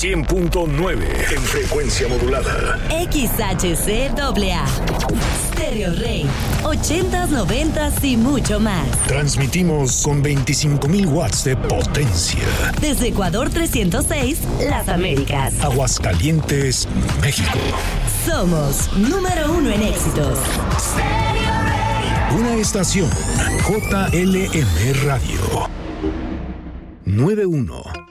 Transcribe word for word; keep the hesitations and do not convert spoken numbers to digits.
cien punto nueve en frecuencia modulada. X H C A A. Stereo Rey. ochentas, noventas y mucho más. Transmitimos con veinticinco mil watts de potencia. Desde Ecuador trescientos seis, Las Américas. Aguascalientes, México. Somos número uno en éxitos. Una estación J L M Radio. noventa y uno.